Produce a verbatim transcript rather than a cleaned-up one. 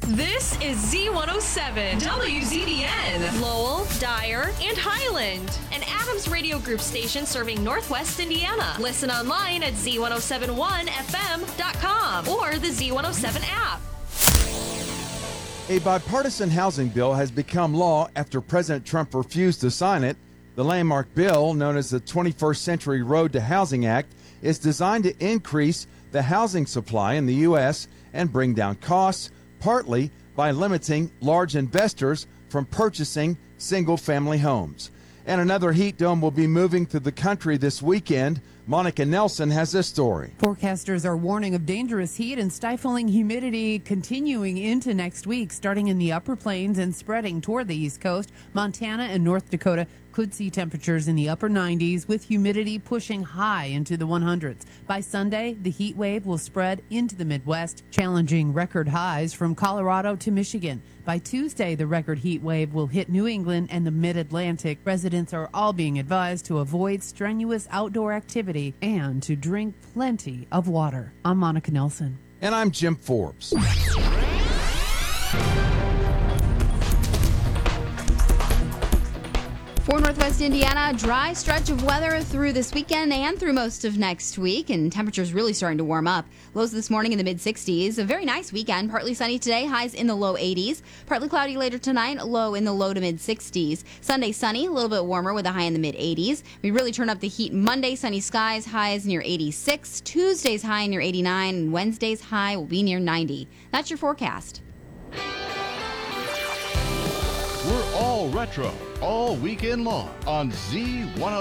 This is Z one oh seven, W Z B N, Lowell, Dyer, and Highland, an Adams Radio Group station serving Northwest Indiana. Listen online at Z one oh seven one F M dot com or the Z one oh seven app. A bipartisan housing bill has become law after President Trump refused to sign it. The landmark bill, known as the twenty-first Century Road to Housing Act, is designed to increase the housing supply in the U S and bring down costs, partly by limiting large investors from purchasing single-family homes. And another heat dome will be moving through the country this weekend. Monica Nelson has this story. Forecasters are warning of dangerous heat and stifling humidity continuing into next week, starting in the upper plains and spreading toward the East Coast. Montana and North Dakota could see temperatures in the upper nineties with humidity pushing high into the hundreds. By Sunday, the heat wave will spread into the Midwest, challenging record highs from Colorado to Michigan. By Tuesday, the record heat wave will hit New England and the Mid-Atlantic. Residents are all being advised to avoid strenuous outdoor activity and to drink plenty of water. I'm Monica Nelson. And I'm Jim Forbes. For Northwest Indiana, a dry stretch of weather through this weekend and through most of next week, and temperatures really starting to warm up. Lows this morning in the mid sixties. A very nice weekend. Partly sunny today, highs in the low eighties. Partly cloudy later tonight, low in the low to mid sixties. Sunday sunny, a little bit warmer with a high in the mid eighties. We really turn up the heat Monday, sunny skies, highs near eighty-six. Tuesday's high near eighty-nine, and Wednesday's high will be near ninety. That's your forecast. We're all retro, all weekend long on Z one oh